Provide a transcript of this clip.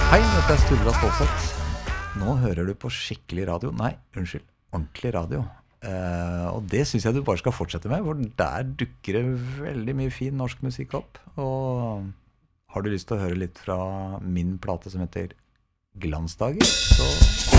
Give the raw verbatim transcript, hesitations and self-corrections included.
Hei, dette er Sturla Stålsett. Nå hører du på skikkelig radio. Nei, unnskyld, ordentlig radio. Eh, og det synes jeg du bare skal fortsette med, for der dukker det veldig mye fin norsk musikk opp. Og har du lyst til å høre litt fra min plate som heter Glansdager, så